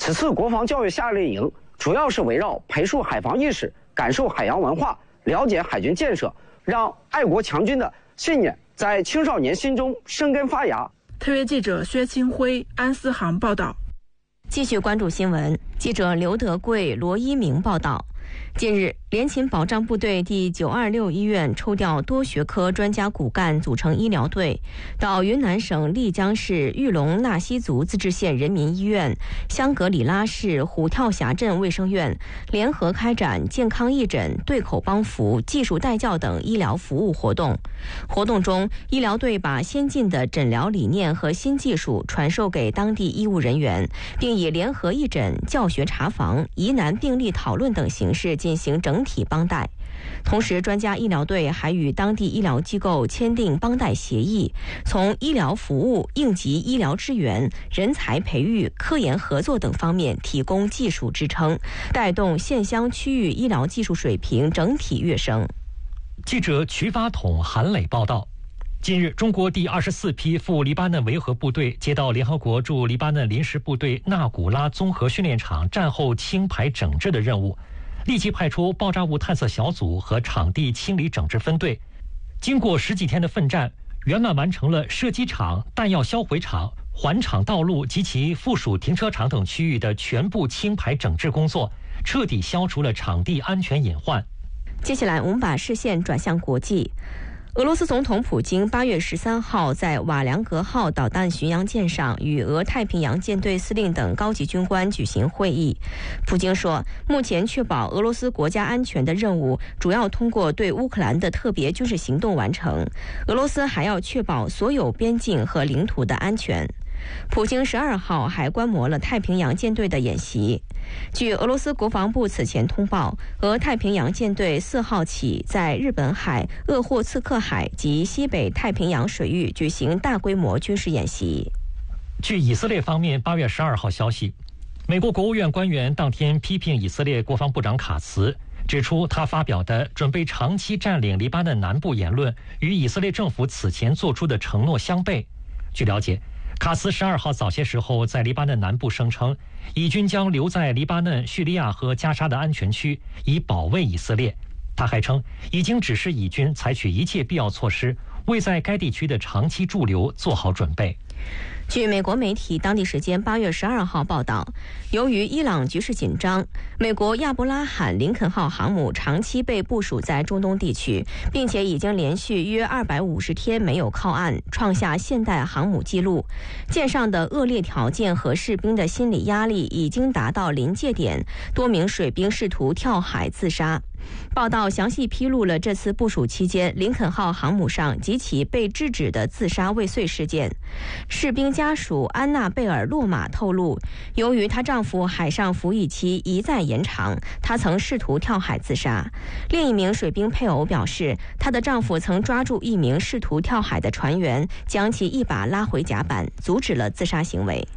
此次国防教育夏令营主要是围绕培树海防意识、感受海洋文化、了解海军建设，让爱国强军的信念在青少年心中生根发芽。 特约记者薛清辉、安思航报道。 继续关注新闻，记者刘德贵、罗一鸣报道。近日，联勤保障部队第926医院抽调多学科专家骨干组成医疗队，到云南省丽江市玉龙纳西族自治县人民医院、香格里拉市虎跳峡镇卫生院联合开展健康义诊、对口帮扶、技术带教等医疗服务活动。活动中，医疗队把先进的诊疗理念和新技术传授给当地医务人员，并以联合义诊、教学查房、疑难病例讨论等形式进行整体帮带。同时，专家医疗队还与当地医疗机构签订帮带协议，从医疗服务、应急医疗支援、人才培育、科研合作等方面提供技术支撑，带动县乡区域医疗技术水平整体跃升。 记者瞿发统、韩磊报道。近日，中国第24批赴黎巴嫩维和部队接到联合国驻黎巴嫩临时部队纳古拉综合训练场战后清排整治的任务，立即派出爆炸物探测小组和场地清理整治分队。经过10几天的奋战，圆满完成了射击场、弹药销毁场、环场道路及其附属停车场等区域的全部清排整治工作，彻底消除了场地安全隐患。 接下来，我们把视线转向国际。俄罗斯总统普京8月13号在瓦良格号导弹巡洋舰上与俄太平洋舰队司令等高级军官举行会议。普京说，目前确保俄罗斯国家安全的任务主要通过对乌克兰的特别军事行动完成，俄罗斯还要确保所有边境和领土的安全。普京12号还观摩了太平洋舰队的演习。据俄罗斯国防部此前通报，俄太平洋舰队4号起在日本海、鄂霍次克海及西北太平洋水域举行大规模军事演习。 据以色列方面8月12号消息，美国国务院官员当天批评以色列国防部长卡茨，指出他发表的准备长期占领黎巴嫩南部言论与以色列政府此前做出的承诺相悖。据了解，卡茨12号早些时候在黎巴嫩南部声称，以军将留在黎巴嫩、叙利亚和加沙的安全区，以保卫以色列。他还称，已经指示以军采取一切必要措施，为在该地区的长期驻留做好准备。 据美国媒体当地时间8月12号报道，由于伊朗局势紧张，美国亚伯拉罕·林肯号航母长期被部署在中东地区，并且已经连续约250天没有靠岸，创下现代航母纪录。舰上的恶劣条件和士兵的心理压力已经达到临界点，多名水兵试图跳海自杀。报道详细披露了这次部署期间林肯号航母上几起被制止的自杀未遂事件。士兵家属安娜贝尔洛马透露，由于她丈夫海上服役期一再延长，她曾试图跳海自杀。另一名水兵配偶表示，她的丈夫曾抓住一名试图跳海的船员，将其一把拉回甲板，阻止了自杀行为。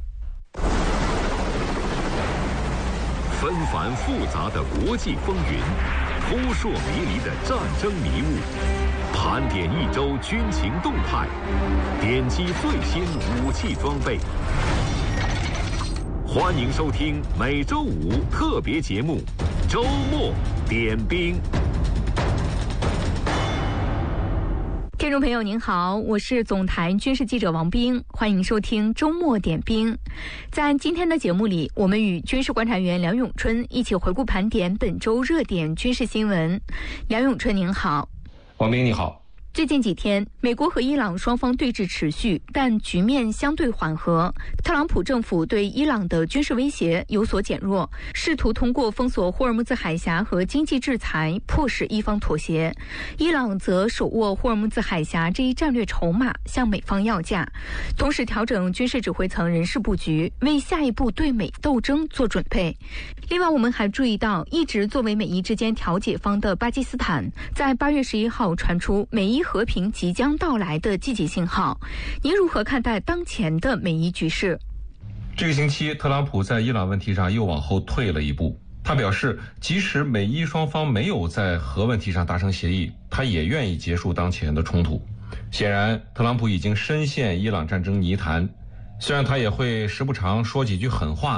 纷繁复杂的国际风云，扑朔迷离的战争迷雾，盘点一周军情动态，点击最新武器装备。欢迎收听每周五特别节目《周末点兵》。 听众朋友您好，我是总台军事记者王冰，欢迎收听周末点兵。在今天的节目里，我们与军事观察员梁永春一起回顾盘点本周热点军事新闻。梁永春您好。 王冰你好。 最近几天，美国和伊朗双方对峙持续，但局面相对缓和。特朗普政府对伊朗的军事威胁有所减弱，试图通过封锁霍尔木兹海峡和经济制裁迫使伊方妥协。伊朗则手握霍尔木兹海峡这一战略筹码，向美方要价，同时调整军事指挥层人事布局，为下一步对美斗争做准备。另外，我们还注意到，一直作为美伊之间调解方的巴基斯坦，在8月11号传出美伊和平即将到来的积极信号。您如何看待当前的美伊局势？ 这个星期，特朗普在伊朗问题上又往后退了一步。他表示，即使美伊双方没有在核问题上达成协议，他也愿意结束当前的冲突。显然，特朗普已经深陷伊朗战争泥潭。虽然他也会时不常说几句狠话，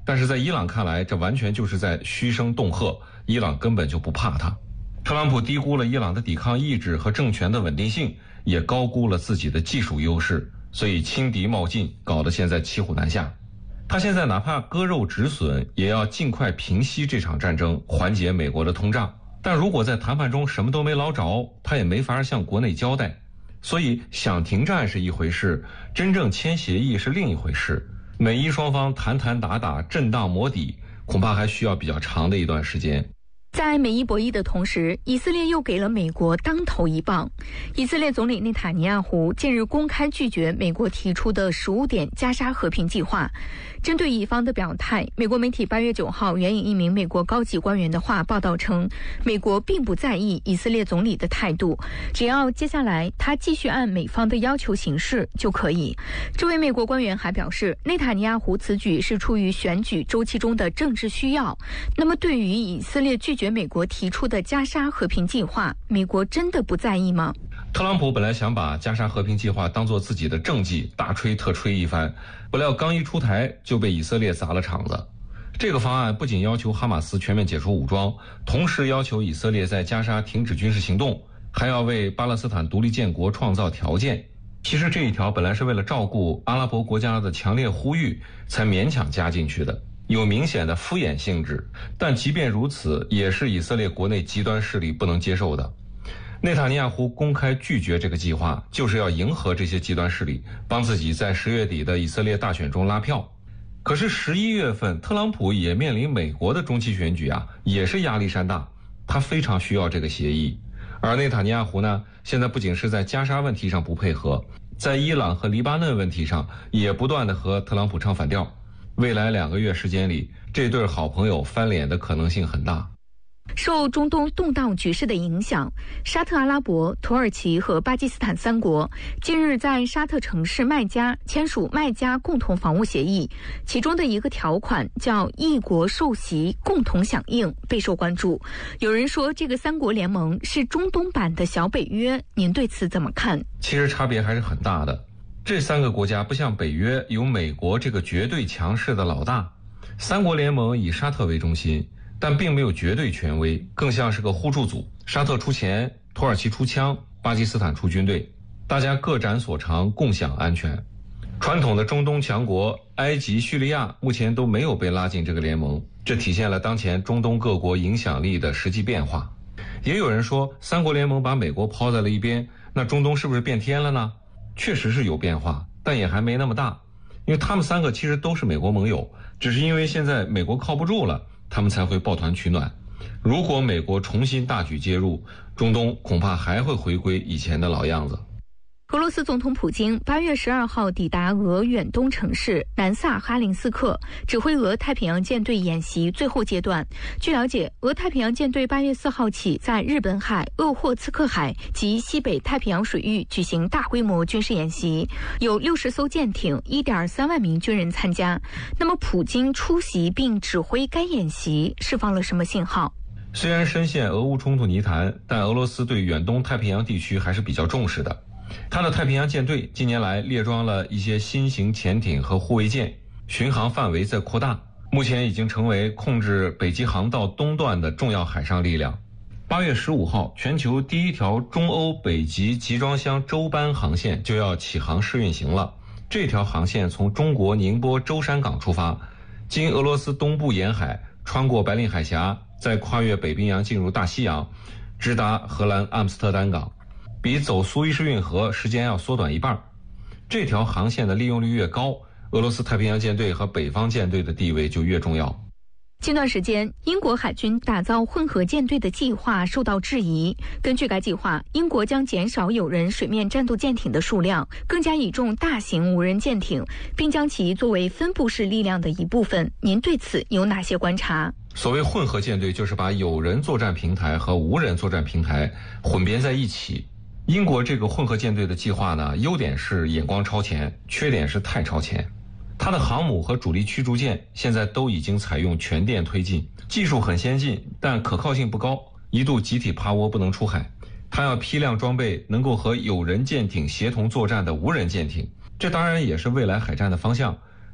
但是在伊朗看来，这完全就是在嘘声恫吓，伊朗根本就不怕他。特朗普低估了伊朗的抵抗意志和政权的稳定性，也高估了自己的技术优势，所以轻敌冒进，搞得现在骑虎难下。他现在哪怕割肉止损，也要尽快平息这场战争，缓解美国的通胀。但如果在谈判中什么都没捞着，他也没法向国内交代。所以想停战是一回事，真正签协议是另一回事。美伊双方谈谈打打，震荡磨底，恐怕还需要比较长的一段时间。 在美伊博弈的同时，以色列又给了美国当头一棒。以色列总理内塔尼亚胡近日公开拒绝美国提出的15点加沙和平计划。针对以方的表态，美国媒体8月9号援引一名美国高级官员的话报道称，美国并不在意以色列总理的态度，只要接下来他继续按美方的要求行事就可以。这位美国官员还表示，内塔尼亚胡此举是出于选举周期中的政治需要。那么对于以色列拒绝美国提出的加沙和平计划，美国真的不在意吗？ 特朗普本来想把加沙和平计划当作自己的政绩大吹特吹一番，不料刚一出台就被以色列砸了场子。这个方案不仅要求哈马斯全面解除武装，同时要求以色列在加沙停止军事行动，还要为巴勒斯坦独立建国创造条件。其实这一条本来是为了照顾阿拉伯国家的强烈呼吁才勉强加进去的，有明显的敷衍性质，但即便如此，也是以色列国内极端势力不能接受的。内塔尼亚胡公开拒绝这个计划，就是要迎合这些极端势力，帮自己在10月底的以色列大选中拉票。可是11月份，特朗普也面临美国的中期选举啊，也是压力山大，他非常需要这个协议。而内塔尼亚胡呢，现在不仅是在加沙问题上不配合，在伊朗和黎巴嫩问题上也不断的和特朗普唱反调。未来2个月时间里，这对好朋友翻脸的可能性很大。 受中东动荡局势的影响，沙特阿拉伯、土耳其和巴基斯坦3国近日在沙特城市麦加签署麦加共同防务协议，其中的一个条款叫一国受袭共同响应，备受关注。有人说这个3国联盟是中东版的小北约，您对此怎么看？ 其实差别还是很大的。这3个国家不像北约有美国这个绝对强势的老大，3国联盟以沙特为中心，但并没有绝对权威，更像是个互助组。沙特出钱，土耳其出枪，巴基斯坦出军队，大家各展所长，共享安全。传统的中东强国埃及、叙利亚目前都没有被拉进这个联盟，这体现了当前中东各国影响力的实际变化。也有人说3国联盟把美国抛在了一边，那中东是不是变天了呢？确实是有变化，但也还没那么大，因为他们3个其实都是美国盟友，只是因为现在美国靠不住了，他们才会抱团取暖。如果美国重新大举介入，中东恐怕还会回归以前的老样子。 俄罗斯总统普京8月12号抵达俄远东城市南萨哈林斯克，指挥俄太平洋舰队演习最后阶段。据了解，俄太平洋舰队8月4号起在日本海、鄂霍次克海及西北太平洋水域举行大规模军事演习，有60艘舰艇、1.3万名军人参加。那么，普京出席并指挥该演习，释放了什么信号？ 虽然深陷俄乌冲突泥潭，但俄罗斯对远东太平洋地区还是比较重视的。他的太平洋舰队近年来列装了一些新型潜艇和护卫舰，巡航范围在扩大，目前已经成为控制北极航道东段的重要海上力量。8月15号，全球第一条中欧北极集装箱舟班航线就要起航试运行了。这条航线从中国宁波舟山港出发，经俄罗斯东部沿海，穿过白令海峡，再跨越北冰洋进入大西洋，直达荷兰阿姆斯特丹港，比走苏伊士运河时间要缩短一半。这条航线的利用率越高，俄罗斯太平洋舰队和北方舰队的地位就越重要。 近段时间，英国海军打造混合舰队的计划受到质疑。根据该计划，英国将减少有人水面战斗舰艇的数量，更加倚重大型无人舰艇，并将其作为分布式力量的一部分。您对此有哪些观察？ 所谓混合舰队，就是把有人作战平台和无人作战平台混编在一起。英国这个混合舰队的计划呢，优点是眼光超前，缺点是太超前。它的航母和主力驱逐舰现在都已经采用全电推进，技术很先进，但可靠性不高，一度集体趴窝不能出海。它要批量装备能够和有人舰艇协同作战的无人舰艇，这当然也是未来海战的方向，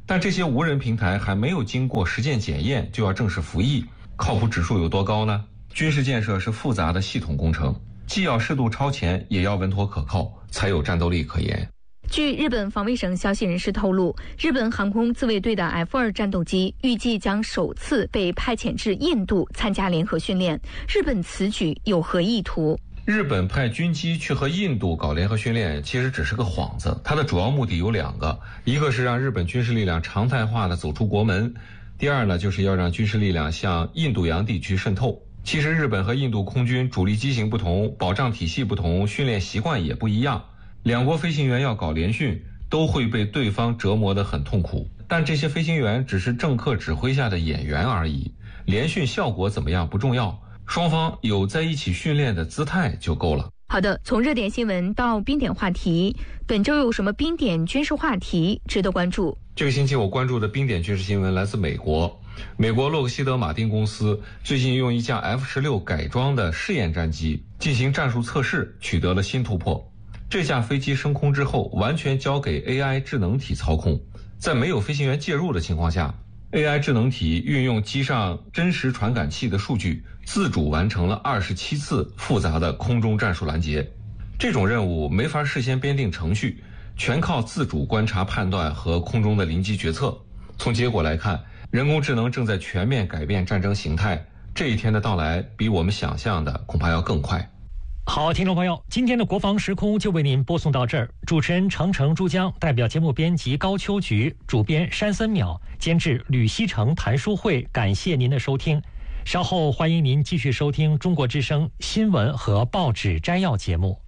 但这些无人平台还没有经过实践检验就要正式服役，靠谱指数有多高呢？军事建设是复杂的系统工程，既要适度超前，也要稳妥可靠，才有战斗力可言。 据日本防卫省消息人士透露，日本航空自卫队的 F-2 战斗机预计将首次被派遣至印度参加联合训练。日本此举有何意图？ 日本派军机去和印度搞联合训练，其实只是个幌子。它的主要目的有2个，一个是让日本军事力量常态化的走出国门，第二呢，就是要让军事力量向印度洋地区渗透。其实日本和印度空军主力机型不同，保障体系不同，训练习惯也不一样。2国飞行员要搞联训，都会被对方折磨得很痛苦。但这些飞行员只是政客指挥下的演员而已，联训效果怎么样不重要，双方有在一起训练的姿态就够了。 好的，从热点新闻到冰点话题，本周有什么冰点军事话题值得关注？ 这个星期我关注的冰点军事新闻来自美国。美国洛克希德马丁公司最近用一架 F-16改装的试验战机进行战术测试，取得了新突破。这架飞机升空之后，完全交给 AI 智能体操控，在没有飞行员介入的情况下， AI 智能体运用机上真实传感器的数据，自主完成了27次复杂的空中战术拦截。这种任务没法事先编定程序，全靠自主观察判断和空中的临机决策。从结果来看，人工智能正在全面改变战争形态，这一天的到来比我们想象的恐怕要更快。 好，听众朋友，今天的国防时空就为您播送到这儿。主持人程程、珠江，代表节目编辑高秋菊，主编山森淼，监制吕西成、谭淑慧，感谢您的收听。稍后欢迎您继续收听中国之声新闻和报纸摘要节目。